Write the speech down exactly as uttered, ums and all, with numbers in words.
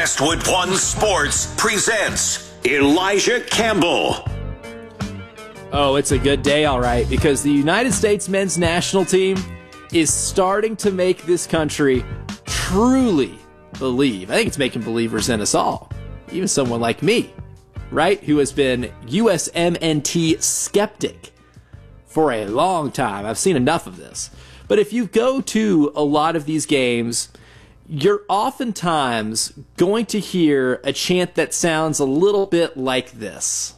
Westwood One Sports presents Elijah Campbell. Oh, it's a good day, all right, because the United States men's national team is starting to make this country truly believe. I think it's making believers in us all, even someone like me, right, who has been U S M N T skeptic for a long time. I've seen enough of this. But if you go to a lot of these games, you're oftentimes going to hear a chant that sounds a little bit like this.